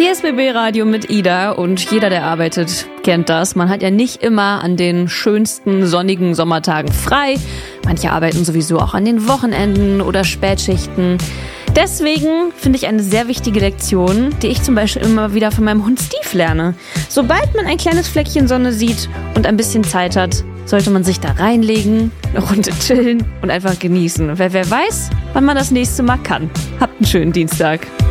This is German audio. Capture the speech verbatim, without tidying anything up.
Hier ist B B Radio mit Ida und jeder, der arbeitet, kennt das. Man hat ja nicht immer an den schönsten sonnigen Sommertagen frei. Manche arbeiten sowieso auch an den Wochenenden oder Spätschichten. Deswegen finde ich eine sehr wichtige Lektion, die ich zum Beispiel immer wieder von meinem Hund Steve lerne. Sobald man ein kleines Fleckchen Sonne sieht und ein bisschen Zeit hat, sollte man sich da reinlegen, eine Runde chillen und einfach genießen. Weil wer weiß, wann man das nächste Mal kann. Habt einen schönen Dienstag.